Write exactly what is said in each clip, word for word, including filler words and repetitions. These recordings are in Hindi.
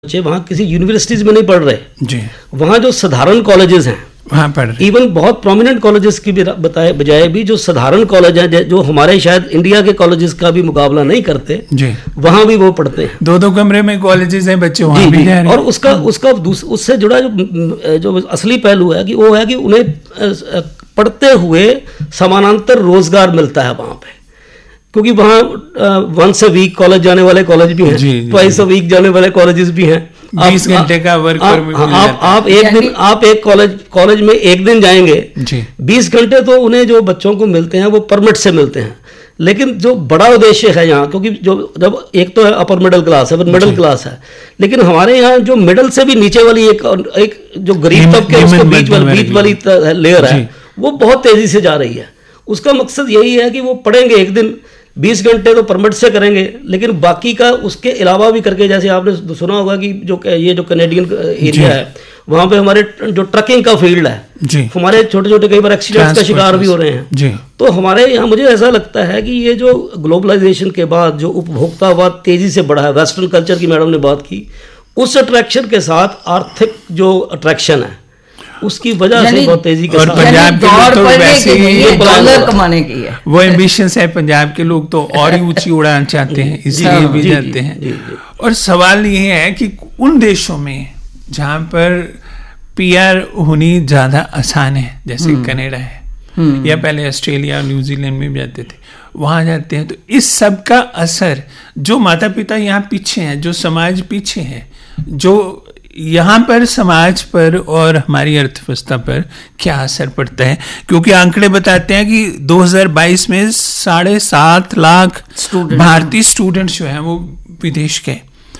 बच्चे वहाँ किसी यूनिवर्सिटीज में नहीं पढ़ रहे जी, वहाँ जो साधारण कॉलेजेस हैं वहाँ पढ़ रहे, इवन बहुत प्रोमिनेंट कॉलेजेस की भी बताए बजाय भी जो साधारण कॉलेज हैं जो हमारे शायद इंडिया के कॉलेजेस का भी मुकाबला नहीं करते जी, वहाँ भी वो पढ़ते हैं। दो दो कमरे में कॉलेजेस हैं, बच्चे वहाँ जी, भी जी, जा रहे हैं। और उसका उसका दूस- उससे जुड़ा जो जो असली पहलू है कि वो है कि उन्हें पढ़ते हुए समानांतर रोजगार मिलता है वहाँ पे, क्योंकि वहाँ वंस अ वीक कॉलेज जाने वाले कॉलेज भी हैं, ट्वाइस अ वीक जाने वाले कॉलेजेस भी हैं। बीस घंटे का वर्क परमिट मिल आप जाता है। आप एक दिन आप एक कॉलेज कॉलेज में एक दिन जाएंगे, जी, बीस घंटे तो उन्हें जो बच्चों को मिलते हैं वो परमिट से मिलते हैं। लेकिन जो बड़ा उद्देश्य है यहाँ, क्योंकि जो जब एक तो है अपर मिडिल क्लास है, फिर मिडिल क्लास है, लेकिन हमारे यहाँ जो मिडिल से भी नीचे वाली एक एक जो गरीब तबके उसके बीच वाली बीच वाली लेयर है वो बहुत तेजी से जा रही है। उसका मकसद यही है कि वो पढ़ेंगे एक दिन, बीस घंटे तो परमिट से करेंगे, लेकिन बाकी का उसके अलावा भी करके, जैसे आपने सुना होगा कि जो ये जो कैनेडियन एरिया है वहाँ पे हमारे जो ट्रकिंग का फील्ड है जी, हमारे छोटे छोटे कई बार एक्सीडेंट्स का शिकार भी हो रहे हैं जी। तो हमारे यहाँ मुझे ऐसा लगता है कि ये जो ग्लोबलाइजेशन के बाद जो उपभोक्तावाद तेजी से बढ़ा है, वेस्टर्न कल्चर की मैडम ने बात की, उस अट्रैक्शन के साथ आर्थिक जो अट्रैक्शन है उसकी वजह से बहुत तेजी के और साथ पंजाब के लोग तो वैसे ही डॉलर कमाने की है, वो एम्बिशंस है पंजाब के लोग तो और ही ऊंची उड़ान चाहते हैं, इसलिए भी जाते हैं। और सवाल ये है कि उन देशों में जहाँ पर पीआर होनी ज्यादा आसान है, जैसे कनाडा है या पहले ऑस्ट्रेलिया और न्यूजीलैंड में भी जाते थे, वहां जाते हैं तो इस सब का असर जो माता पिता यहाँ पीछे हैं, जो समाज पीछे है, जो यहाँ पर समाज पर और हमारी अर्थव्यवस्था पर क्या असर पड़ता है। क्योंकि आंकड़े बताते हैं कि दो हज़ार बाईस में साढ़े सात लाख भारतीय स्टूडेंट्स जो हैं वो विदेश के,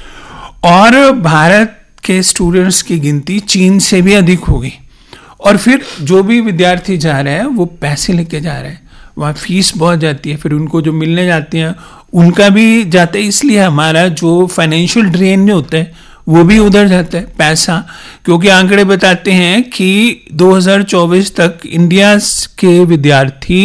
और भारत के स्टूडेंट्स की गिनती चीन से भी अधिक होगी। और फिर जो भी विद्यार्थी जा रहे हैं वो पैसे लेके जा रहे हैं, वहाँ फीस बहुत जाती है, फिर उनको जो मिलने जाते हैं उनका भी जाता है, इसलिए हमारा जो फाइनेंशियल ड्रेन जो होता है वो भी उधर जाता है पैसा। क्योंकि आंकड़े बताते हैं कि दो हज़ार चौबीस तक इंडिया के विद्यार्थी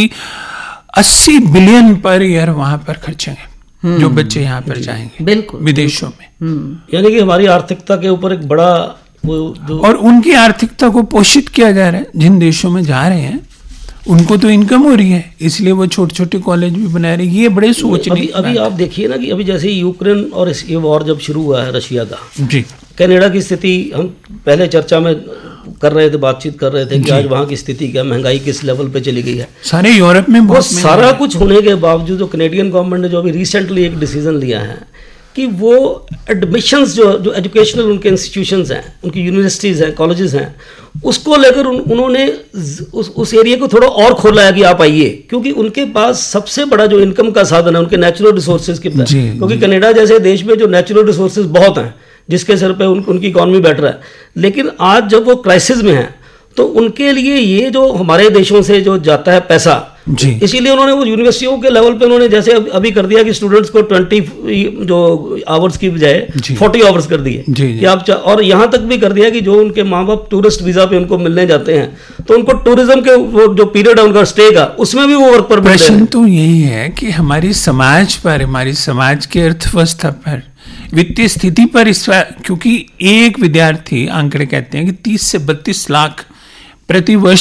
अस्सी बिलियन पर ईयर वहां पर खर्चेंगे, जो बच्चे यहाँ पर जाएंगे बिल्कुल विदेशों में, यानी कि हमारी आर्थिकता के ऊपर एक बड़ा वो जो और उनकी आर्थिकता को पोषित किया जा रहा है। जिन देशों में जा रहे हैं उनको तो इनकम हो रही है, इसलिए वो छोटे छोटे कॉलेज भी बना रहे हैं। ये बड़े सोचने अभी अभी आप देखिए ना कि अभी जैसे यूक्रेन और इस ये वॉर जब शुरू हुआ है रशिया का, जी, कनाडा की स्थिति हम पहले चर्चा में कर रहे थे, बातचीत कर रहे थे कि आज वहाँ की स्थिति क्या, महंगाई किस लेवल पे चली गई है। सारे यूरोप में बहुत सारा कुछ होने के बावजूद जो कनेडियन गवर्नमेंट ने जो अभी रिसेंटली एक डिसीजन लिया है कि वो एडमिशंस जो जो एजुकेशनल उनके इंस्टीट्यूशंस हैं, उनकी यूनिवर्सिटीज़ हैं, कॉलेजेस हैं, उसको लेकर उन, उन्होंने उस उस एरिया को थोड़ा और खोला है कि आप आइए, क्योंकि उनके पास सबसे बड़ा जो इनकम का साधन है उनके नेचुरल रिसोर्सेज के, क्योंकि कनाडा जैसे देश में जो नेचुरल रिसोर्सेज बहुत हैं जिसके सर पे उन, उनकी इकॉनमी बैठ रहा है, लेकिन आज जब वो क्राइसिस में है तो उनके लिए ये जो हमारे देशों से जो जाता है पैसा, जी, इसीलिए उन्होंने वो यूनिवर्सिटियों के लेवल पे उन्होंने जैसे अभी कर दिया कि स्टूडेंट्स को ट्वेंटी जो आवर्स की बजाय फोर्टी आवर्स कर दिए कि आप, और यहाँ तक भी कर दिया कि जो उनके माँ बाप टूरिस्ट वीजा पे उनको मिलने जाते हैं तो उनको टूरिज्म के वो जो पीरियड है उनका स्टे का, उसमें भी वो वर्क परमिट। प्रश्न तो यही है कि हमारी समाज पर, हमारी समाज के अर्थव्यवस्था पर, वित्तीय स्थिति पर इस, क्योंकि एक विद्यार्थी, आंकड़े कहते हैं कि तीस से बत्तीस लाख प्रति वर्ष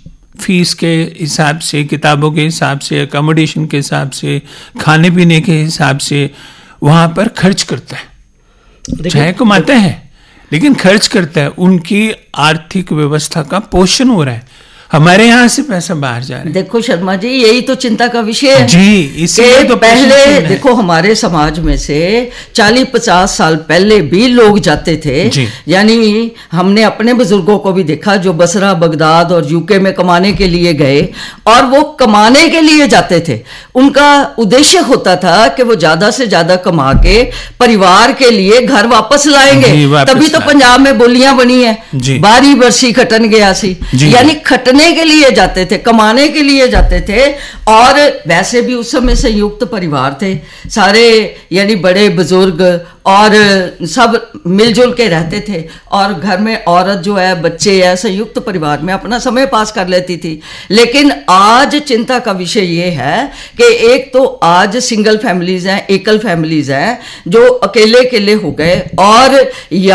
फीस के हिसाब से, किताबों के हिसाब से, अकोमोडेशन के हिसाब से, खाने पीने के हिसाब से वहां पर खर्च करता है। चाहे कमाता है लेकिन खर्च करता है, उनकी आर्थिक व्यवस्था का पोषण हो रहा है। हमारे यहाँ से पैसा बाहर जा रहा है। देखो शर्मा जी, यही तो चिंता का विषय है जी, इसलिए तो पहले देखो हमारे समाज में से चालीस पचास साल पहले भी लोग जाते थे, यानी हमने अपने बुजुर्गों को भी देखा जो बसरा, बगदाद और यूके में कमाने के लिए गए, और वो कमाने के लिए जाते थे। उनका उद्देश्य होता था कि वो ज्यादा से ज्यादा कमा के परिवार के लिए घर वापस लाएंगे। तभी तो पंजाब में बोलियां बनी है, बारी बरसी खटन गया सी, यानी खटन खटने के लिए जाते थे, कमाने के लिए जाते थे। और वैसे भी उस समय संयुक्त परिवार थे, सारे यानी बड़े बुजुर्ग और सब मिलजुल के रहते थे, और घर में औरत जो है, बच्चे है, संयुक्त परिवार में अपना समय पास कर लेती थी। लेकिन आज चिंता का विषय ये है कि एक तो आज सिंगल फैमिलीज हैं, एकल फैमिलीज हैं जो अकेले अकेले हो गए, और